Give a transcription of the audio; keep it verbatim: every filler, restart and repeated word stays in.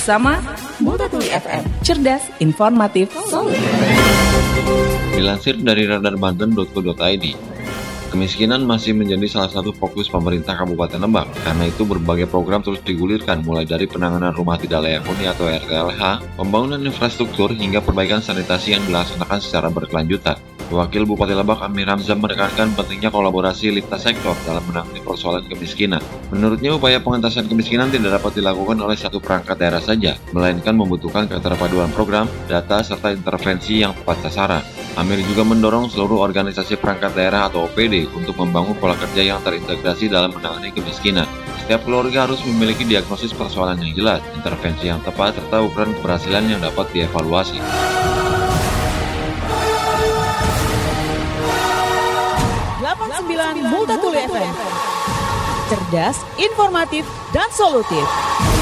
bersama Multatuli F M, cerdas, informatif, solutif. Dilansir dari radar banten dot co dot i d, kemiskinan masih menjadi salah satu fokus pemerintah Kabupaten Lebak. Karena itu berbagai program terus digulirkan, mulai dari penanganan rumah tidak layak huni atau R T L H, pembangunan infrastruktur, hingga perbaikan sanitasi yang dilaksanakan secara berkelanjutan. Wakil Bupati Lebak Amir Hamzah menekankan pentingnya kolaborasi lintas sektor dalam menangani persoalan kemiskinan. Menurutnya, upaya pengentasan kemiskinan tidak dapat dilakukan oleh satu perangkat daerah saja, melainkan membutuhkan keterpaduan program, data, serta intervensi yang tepat sasaran. Amir juga mendorong seluruh organisasi perangkat daerah atau O P D untuk membangun pola kerja yang terintegrasi dalam menangani kemiskinan. Setiap keluarga harus memiliki diagnosis persoalan yang jelas, intervensi yang tepat, serta ukuran keberhasilan yang dapat dievaluasi. delapan puluh sembilan Multatuli F M, cerdas, informatif, dan solutif.